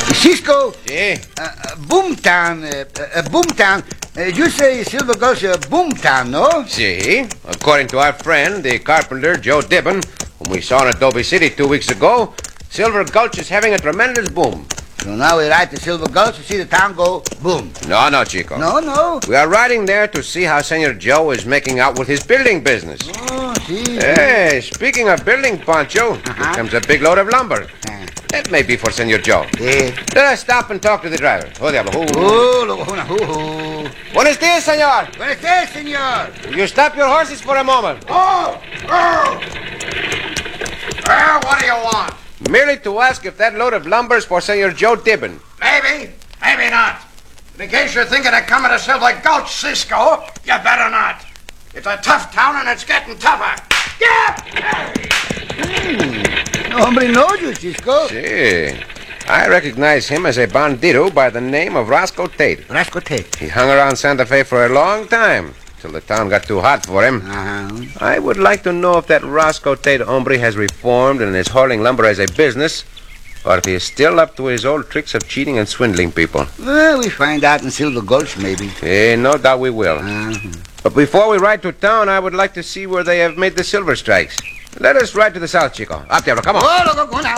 Cisco. Sí. Boomtown. Boomtown. You say Silver Gulch Boomtown, no? Sí. According to our friend, the carpenter, Joe Dibbon, whom we saw in Adobe City 2 weeks ago, Silver Gulch is having a tremendous boom. So now we ride to Silver Gulch to see the town go boom. No, Chico. No. We are riding there to see how Senor Joe is making out with his building business. Oh, see. Hey, speaking of building, Pancho, here comes a big load of lumber. That may be for Senor Joe. Yeah. Let us stop and talk to the driver. Oh, diablo. Buenos dias, senor. Buenos dias, senor. Will you stop your horses for a moment? What do you want? Merely to ask if that load of lumber is for Senor Joe Dibbon. Maybe, maybe not. In case you're thinking of coming to Silver Gulch, Cisco, you better not. It's a tough town and it's getting tougher. Yeah! Nobody knows you, Cisco. Sí. I recognize him as a bandito by the name of Roscoe Tate. Roscoe Tate. He hung around Santa Fe for a long time, till the town got too hot for him. I would like to know if that Roscoe Tate hombre has reformed and is hauling lumber as a business, or if he is still up to his old tricks of cheating and swindling people. Well, we find out in Silver Gulch, maybe. No doubt we will. But before we ride to town, I would like to see where they have made the silver strikes. Let us ride to the south, Chico. Up there, come on. Oh, look, go now.